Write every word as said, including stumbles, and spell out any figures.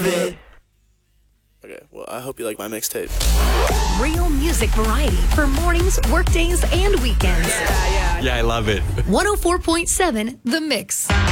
it. Okay, well, I hope you like my mixtape. Real music variety for mornings, workdays, and weekends. Yeah, yeah. Yeah, I love it. one oh four point seven The Mix.